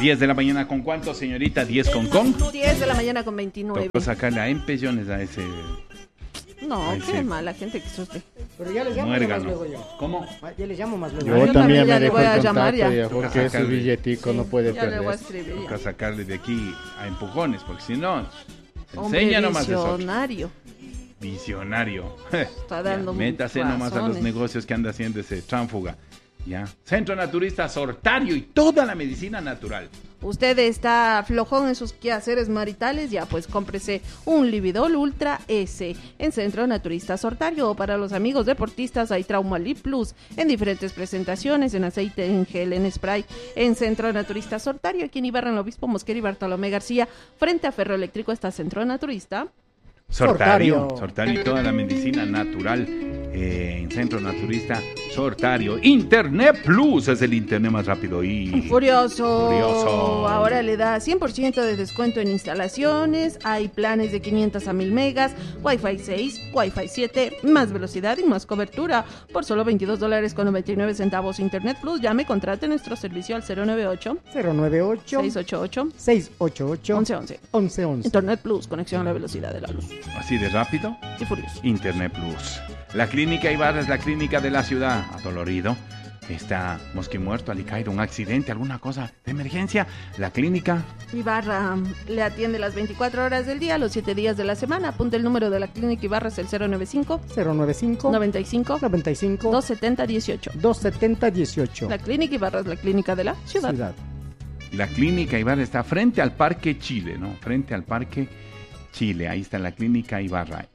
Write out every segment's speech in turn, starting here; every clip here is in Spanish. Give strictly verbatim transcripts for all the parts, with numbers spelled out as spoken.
diez de la mañana con cuánto, señorita, diez con con. diez de la mañana con veintinueve. Tocó sacarle a empellones a ese. No, Ay, qué sí. mala gente que sos usted. Pero ya les llamo Muérgano. más luego yo. ¿Cómo? Ya les llamo más luego. Yo, Yo también también ya me le dejo voy el a llamar contacto ya. ya, porque Toca ese sacarle. billetico Sí, no puede ya le voy a perder. escribir. Toca sacarle de aquí a empujones, porque si no, se Hombre enseña nomás eso. visionario. Visionario. Está dando Ya, métase nomás a los razones. negocios que anda haciendo ese tránfuga. Ya. Centro Naturista Sortario y toda la medicina natural. Usted está flojón en sus quehaceres maritales, ya pues cómprese un Lividol Ultra S en Centro Naturista Sortario. Para los amigos deportistas hay Trauma Lip Plus en diferentes presentaciones, en aceite, en gel, en spray, en Centro Naturista Sortario. Aquí en Ibarra, en el Obispo Mosquera y Bartolomé García, frente a Ferroeléctrico está Centro Naturista Sortario, Sortario. Sortario y toda la medicina natural eh, en Centro Naturista Sortario. Internet Plus es el internet más rápido y Furioso. Furioso. Ahora le da cien por ciento de descuento en instalaciones. Hay planes de quinientos a mil megas, Wi-Fi seis, Wi-Fi siete, más velocidad y más cobertura. Por solo veintidós dólares con noventa y nueve centavos Internet Plus. Llame, contrate nuestro servicio al cero nueve ocho, cero nueve ocho, seis ocho ocho, seis ocho ocho, once once. once once. Internet Plus, conexión a la velocidad de la luz. así de rápido. Y furioso. Internet Plus. La clínica Ibarra es la clínica de la ciudad. Adolorido. Está mosquimuerto, alicaído, un accidente, alguna cosa de emergencia. La clínica. Ibarra le atiende las veinticuatro horas del día, los siete días de la semana. Apunte el número de la clínica Ibarra, es el cero nueve cinco, cero nueve cinco, noventa y cinco, noventa y cinco, doscientos setenta, dieciocho. doscientos setenta, dieciocho. La clínica Ibarra es la clínica de la ciudad. Ciudad. La clínica Ibarra está frente al Parque Chile, ¿no? Frente al Parque Chile. Ahí está la clínica Ibarra.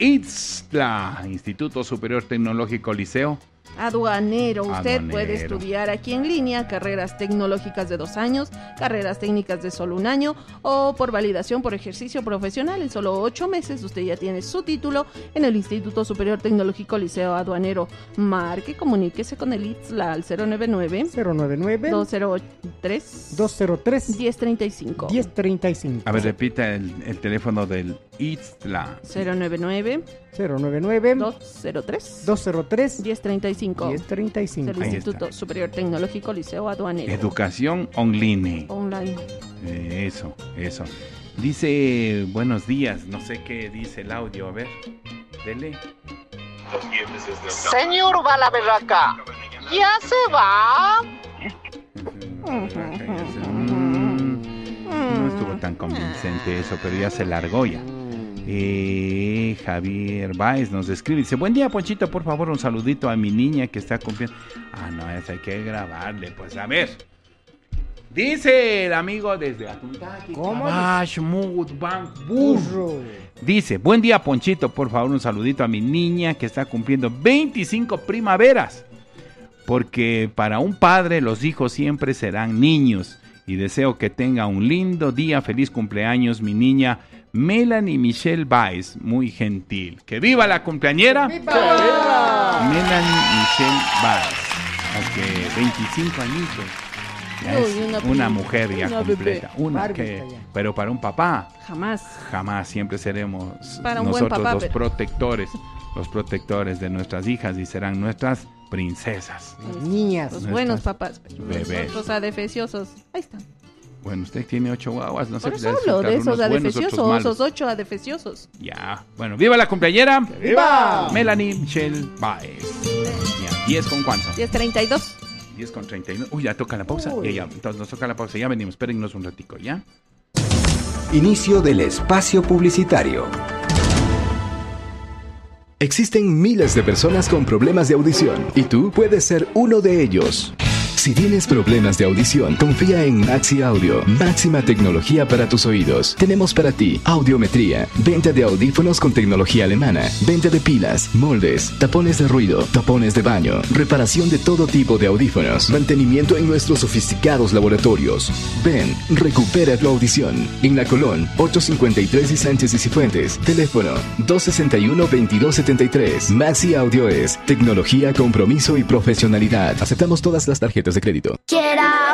ITSLA, Instituto Superior Tecnológico Liceo. Aduanero, usted Aduanero. puede estudiar aquí en línea, carreras tecnológicas de dos años, carreras técnicas de solo un año o por validación por ejercicio profesional. En solo ocho meses usted ya tiene su título en el Instituto Superior Tecnológico Liceo Aduanero. Marque, comuníquese con el ITSLA al cero nueve nueve, cero nueve nueve, dos cero tres, dos cero tres, diez treinta y cinco. diez treinta y cinco. A ver, repita el, el teléfono del ITSLA. cero nueve nueve, cero nueve nueve, dos cero tres, dos cero tres, diez treinta y cinco. diez treinta y cinco. El Ahí Instituto está. Superior Tecnológico Liceo Aduanero. Educación online. Online. Eh, eso, eso. Dice, buenos días, no sé qué dice el audio, a ver, dele. Señor Balaberraca, ¿ya se va? Mm, No estuvo tan convincente eso, pero ya se largó ya. Eh, Javier Báez nos escribe, dice, buen día Ponchito, por favor un saludito a mi niña que está cumpliendo. Ah, no, eso hay que grabarle, pues a ver. Dice el amigo desde Atuntaqui, ¿Cómo? Cabash, Mud, Bank, Burro. Burro. Dice, buen día Ponchito, por favor un saludito a mi niña que está cumpliendo veinticinco primaveras. Porque para un padre los hijos siempre serán niños. Y deseo que tenga un lindo día, feliz cumpleaños mi niña Melanie Michelle Baez, muy gentil. ¡Que viva la cumpleañera! ¡Viva! Melanie Michelle Baez, aunque veinticinco añitos. Ya Uy, es una una, pri- mujer ya una completa. bebé. Una Barbie que, está ya. pero para un papá, Jamás. jamás, siempre seremos Para un buen nosotros papá, los pero- protectores, los protectores de nuestras hijas y serán nuestras princesas. Las niñas. Los Nuestras buenos papás. bebés. Nosotros adefesiosos. Ahí están. Bueno, usted tiene ocho guaguas, no sé Por si eso le hablo de resultaron esos unos buenos, adefesiosos, otros malos. esos ocho adefesiosos. Ya, bueno, viva la cumpleañera. ¡Viva! Melanie Michelle Baez. Ya, diez con cuánto? diez treinta y dos. diez con treinta y nueve. Uy, ya toca la pausa. Uy. Ya, ya, entonces nos toca la pausa. Ya venimos, espérennos un ratico, ¿ya? Inicio del espacio publicitario. Existen miles de personas con problemas de audición y tú puedes ser uno de ellos. Si tienes problemas de audición, confía en Maxi Audio, máxima tecnología para tus oídos. Tenemos para ti audiometría, venta de audífonos con tecnología alemana, venta de pilas, moldes, tapones de ruido, tapones de baño, reparación de todo tipo de audífonos, mantenimiento en nuestros sofisticados laboratorios. Ven, recupera tu audición. En La Colón, ochocientos cincuenta y tres y Sánchez y Cifuentes. Teléfono dos sesenta y uno, veintidós setenta y tres. Maxi Audio es tecnología, compromiso y profesionalidad. Aceptamos todas las tarjetas de crédito. Quiero